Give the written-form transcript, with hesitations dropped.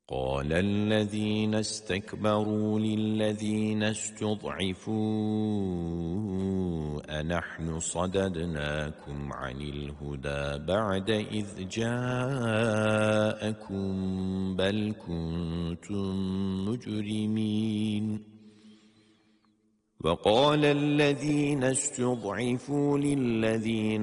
قال الذين استكبروا للذين استضعفوا أنحن صددناكم عن الهدى بعد إذ جاءكم بل كنتم مجرمين وقال الذين استضعفوا للذين